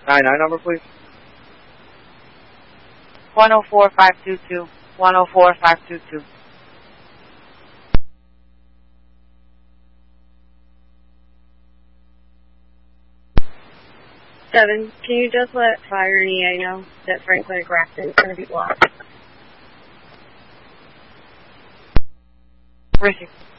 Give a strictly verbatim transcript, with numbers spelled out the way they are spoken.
nine nine number, please. one oh four five two two. one oh four five two two. Seven, can you just let Fire and E A know that Franklin Grafton is going to be blocked? Ricky.